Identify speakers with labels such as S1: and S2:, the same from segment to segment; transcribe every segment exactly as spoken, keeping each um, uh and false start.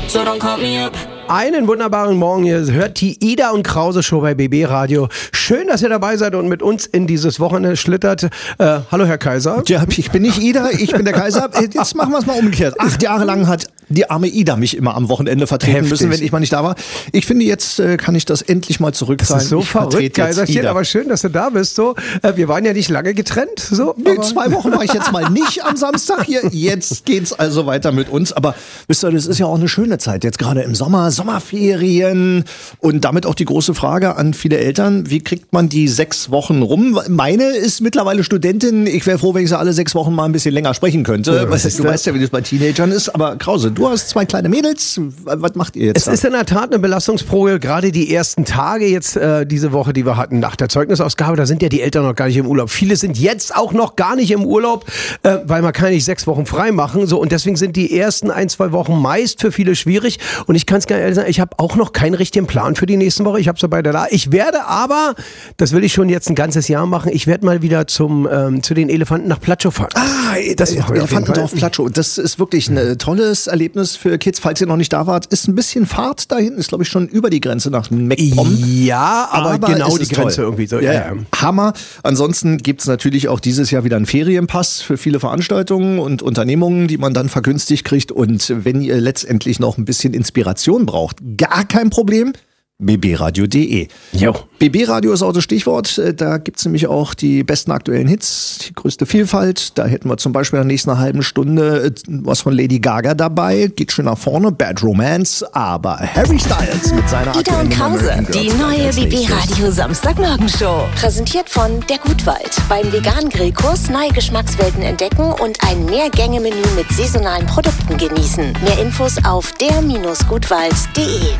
S1: so don't call me up.
S2: Einen wunderbaren Morgen, ihr hört die Ida und Krause Show bei B B Radio. Schön, dass ihr dabei seid und mit uns in dieses Wochenende schlittert. Äh, hallo Herr Kaiser.
S3: Ja, ich bin nicht Ida, ich bin der Kaiser. Jetzt machen wir es mal umgekehrt. Acht Jahre lang hat die arme Ida mich immer am Wochenende vertreten Heftig. müssen, wenn ich mal nicht da war. Ich finde, jetzt äh, kann ich das endlich mal zurückzahlen.
S2: Das ist so
S3: ich
S2: verrückt, Kaiserchen, aber schön, dass du da bist. So, äh, wir waren ja nicht lange getrennt. So,
S3: nee, zwei Wochen war ich jetzt mal nicht am Samstag hier. Jetzt geht's also weiter mit uns. Aber wisst ihr, das ist ja auch eine schöne Zeit. Jetzt gerade im Sommer, Sommerferien und damit auch die große Frage an viele Eltern, wie kriegt man die sechs Wochen rum? Meine ist mittlerweile Studentin. Ich wäre froh, wenn ich sie alle sechs Wochen mal ein bisschen länger sprechen könnte. Ja, was du weißt ja, wie das bei Teenagern ist. Aber Krause, du hast zwei kleine Mädels. Was macht ihr jetzt?
S2: Es da? ist in der Tat eine Belastungsprobe. Gerade die ersten Tage jetzt äh, diese Woche, die wir hatten nach der Zeugnisausgabe, da sind ja die Eltern noch gar nicht im Urlaub. Viele sind jetzt auch noch gar nicht im Urlaub, äh, weil man kann nicht sechs Wochen frei machen. So, und deswegen sind die ersten ein, zwei Wochen meist für viele schwierig. Und ich kann es gar nicht sagen, ich habe auch noch keinen richtigen Plan für die nächsten Woche. Ich habe es beide da. Ich werde aber, das will ich schon jetzt ein ganzes Jahr machen, ich werde mal wieder zum ähm, zu den Elefanten nach Platschow fahren.
S3: Ah, das Elefantendorf Platschow. Das ist wirklich ein tolles Erlebnis für Kids, falls ihr noch nicht da wart. Ist ein bisschen Fahrt dahin, ist glaube ich schon über die Grenze nach MacPom.
S2: Ja, aber, aber genau die Grenze toll. irgendwie so.
S3: Ja, ja. Hammer. Ansonsten gibt es natürlich auch dieses Jahr wieder einen Ferienpass für viele Veranstaltungen und Unternehmungen, die man dann vergünstigt kriegt. Und wenn ihr letztendlich noch ein bisschen Inspiration braucht, gar kein Problem. b b radio punkt d e.
S2: Jo.
S3: B B Radio ist auch das Stichwort. Da gibt's nämlich auch die besten aktuellen Hits, die größte Vielfalt. Da hätten wir zum Beispiel in der nächsten halben Stunde was von Lady Gaga dabei. Geht schön nach vorne, Bad Romance. Aber Harry Styles mit seiner
S4: Ida
S3: aktuellen
S4: und Krause, die neue B B Radio Samstagmorgenshow. Präsentiert von der Gutwald. Beim veganen Grillkurs neue Geschmackswelten entdecken und ein Mehrgänge-Menü mit saisonalen Produkten genießen. Mehr Infos auf der Gutwald punkt d e.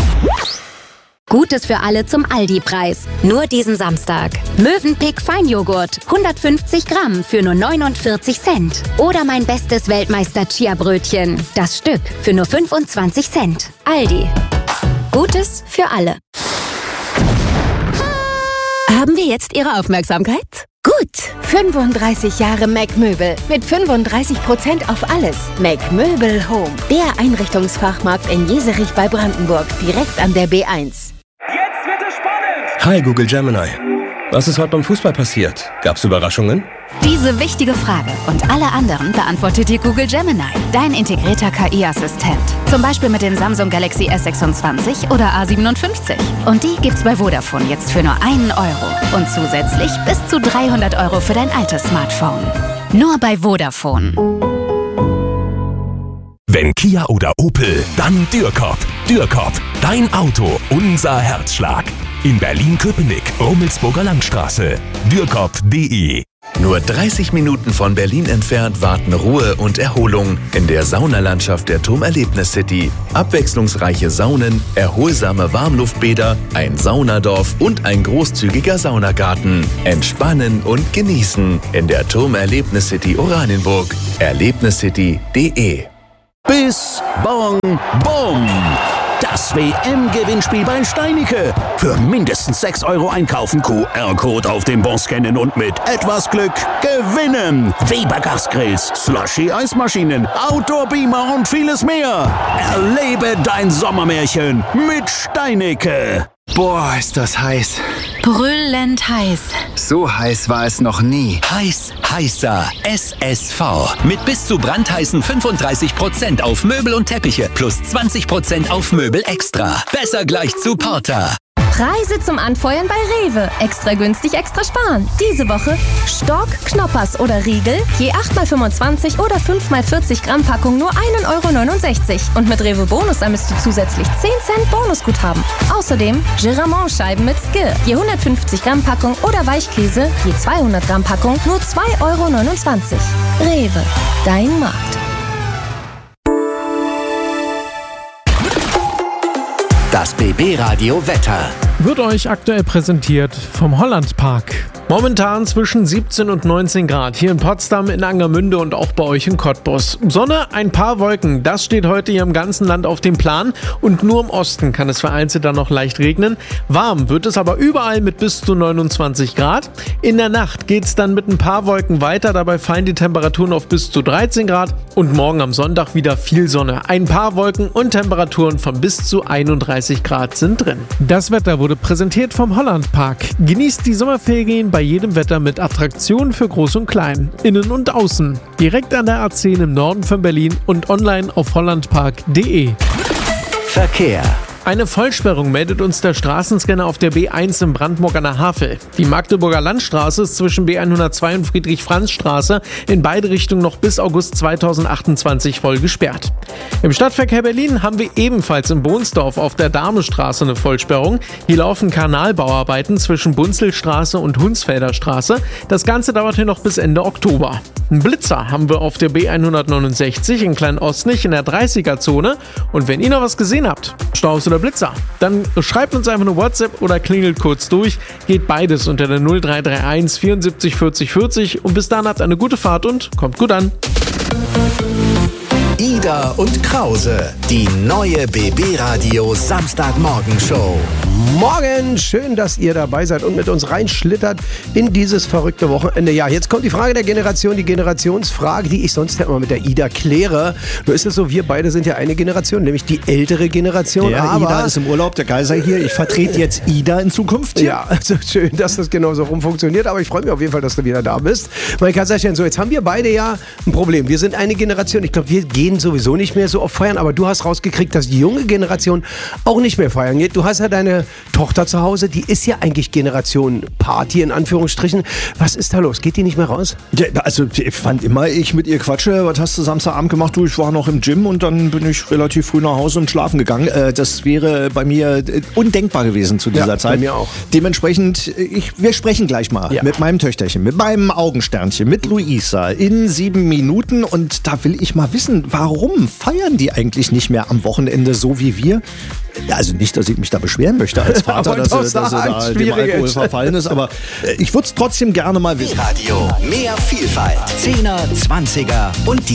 S5: Gutes für alle zum Aldi-Preis. Nur diesen Samstag. Mövenpick Feinjoghurt. hundertfünfzig Gramm für nur neunundvierzig Cent. Oder mein bestes Weltmeister-Chia-Brötchen. Das Stück für nur fünfundzwanzig Cent. Aldi. Gutes für alle. Haben wir jetzt Ihre Aufmerksamkeit? Gut. fünfunddreißig Jahre Mac Möbel mit fünfunddreißig Prozent auf alles. Mac Möbel Home. Der Einrichtungsfachmarkt in Jeserich bei Brandenburg. Direkt an der B eins.
S6: Jetzt wird es spannend!
S7: Hi Google Gemini. Was ist heute beim Fußball passiert? Gab's Überraschungen?
S5: Diese wichtige Frage und alle anderen beantwortet dir Google Gemini, dein integrierter K I-Assistent. Zum Beispiel mit den Samsung Galaxy S sechsundzwanzig oder A siebenundfünfzig. Und die gibt's bei Vodafone jetzt für nur einen Euro. Und zusätzlich bis zu dreihundert Euro für dein altes Smartphone. Nur bei Vodafone.
S8: Wenn Kia oder Opel, dann Dürrkop. Dürrkop, dein Auto, unser Herzschlag. In Berlin-Köpenick, Rummelsburger Landstraße. Dürrkop punkt d e.
S9: Nur dreißig Minuten von Berlin entfernt warten Ruhe und Erholung in der Saunalandschaft der Turm Erlebnis City. Abwechslungsreiche Saunen, erholsame Warmluftbäder, ein Saunadorf und ein großzügiger Saunagarten. Entspannen und genießen in der Turm Erlebnis City Oranienburg. Erlebniscity punkt d e.
S10: Bis Bong Bom! Das W M-Gewinnspiel bei Steinicke. Für mindestens sechs Euro einkaufen, Q R-Code auf dem Bon scannen und mit etwas Glück gewinnen. Weber Gasgrills, Slushy-Eismaschinen, Outdoor-Beamer und vieles mehr. Erlebe dein Sommermärchen mit Steinicke.
S11: Boah, ist das heiß.
S12: Brüllend heiß.
S11: So heiß war es noch nie.
S13: Heiß, heißer. S S V. Mit bis zu brandheißen fünfunddreißig Prozent auf Möbel und Teppiche plus zwanzig Prozent auf Möbel extra. Besser gleich zu Porter.
S14: Preise zum Anfeuern bei Rewe. Extra günstig, extra sparen. Diese Woche Stork, Knoppers oder Riegel. Je acht mal fünfundzwanzig oder fünf mal vierzig Gramm Packung nur ein Euro neunundsechzig. Und mit Rewe Bonus ermisst du zusätzlich zehn Cent Bonusguthaben. Außerdem Giramont-Scheiben mit Skir. Je hundertfünfzig Gramm Packung oder Weichkäse. Je zweihundert Gramm Packung nur zwei Euro neunundzwanzig. Rewe. Dein Markt.
S15: Das B B Radio Wetter
S16: wird euch aktuell präsentiert vom Hollandpark.
S1: Momentan zwischen siebzehn und neunzehn Grad. Hier in Potsdam, in Angermünde und auch bei euch in Cottbus. Sonne, ein paar Wolken. Das steht heute hier im ganzen Land auf dem Plan. Und nur im Osten kann es vereinzelt dann noch leicht regnen. Warm wird es aber überall mit bis zu neunundzwanzig Grad. In der Nacht geht es dann mit ein paar Wolken weiter. Dabei fallen die Temperaturen auf bis zu dreizehn Grad. Und morgen am Sonntag wieder viel Sonne. Ein paar Wolken und Temperaturen von bis zu einunddreißig Grad sind drin. Das Wetter wurde präsentiert vom Hollandpark. Genießt die Sommerferien bei jedem Wetter mit Attraktionen für Groß und Klein. Innen und außen. Direkt an der A zehn im Norden von Berlin und online auf hollandpark punkt de.
S10: Verkehr.
S1: Eine Vollsperrung meldet uns der Straßenscanner auf der B eins im Brandenburg an der Havel. Die Magdeburger Landstraße ist zwischen B hundertzwei und Friedrich-Franz-Straße in beide Richtungen noch bis August zweitausendachtundzwanzig voll gesperrt. Im Stadtverkehr Berlin haben wir ebenfalls in Bohnsdorf auf der Damestraße eine Vollsperrung. Hier laufen Kanalbauarbeiten zwischen Bunzelstraße und Hunsfelder Straße. Das Ganze dauert hier noch bis Ende Oktober. Einen Blitzer haben wir auf der B hundertneunundsechzig in Klein-Ostnich in der dreißiger-Zone. Und wenn ihr noch was gesehen habt, Staus oder Blitzer, dann schreibt uns einfach eine WhatsApp oder klingelt kurz durch. Geht beides unter der null drei drei eins vierundsiebzig vierzig vierzig und bis dann habt eine gute Fahrt und kommt gut an.
S9: Ida und Krause, die neue B B-Radio Samstagmorgenshow.
S2: Morgen, schön, dass ihr dabei seid und mit uns reinschlittert in dieses verrückte Wochenende. Ja, jetzt kommt die Frage der Generation, die Generationsfrage, die ich sonst ja immer mit der Ida kläre. Nur ist es so, wir beide sind ja eine Generation, nämlich die ältere Generation.
S3: Ja,
S2: aber
S3: Ida ist im Urlaub, der Geiser hier. Ich vertrete jetzt Ida in Zukunft. Hier.
S2: Ja, also schön, dass das genauso rum funktioniert, aber ich freue mich auf jeden Fall, dass du wieder da bist. Mein Kaiserchen, so, jetzt haben wir beide ja ein Problem. Wir sind eine Generation, ich glaube, wir gehen sowieso nicht mehr so oft feiern, aber du hast rausgekriegt, dass die junge Generation auch nicht mehr feiern geht. Du hast ja deine Tochter zu Hause, die ist ja eigentlich Generation Party in Anführungsstrichen. Was ist da los? Geht die nicht mehr raus?
S3: Ja, also ich fand immer, ich mit ihr quatsche. Was hast du Samstagabend gemacht? Du, ich war noch im Gym und dann bin ich relativ früh nach Hause und schlafen gegangen. Das wäre bei mir undenkbar gewesen zu dieser
S2: ja,
S3: Zeit.
S2: Bei mir auch.
S3: Dementsprechend, ich, wir sprechen gleich mal ja. mit meinem Töchterchen, mit meinem Augensternchen, mit Luisa in sieben Minuten und da will ich mal wissen, warum feiern die eigentlich nicht mehr am Wochenende so wie wir? Ja, also nicht, dass ich mich da beschweren möchte als Vater, dass, dass er da dem Alkohol verfallen ist, aber ich würde es trotzdem gerne mal wissen.
S9: Radio, mehr Vielfalt, Zehner, Zwanziger und die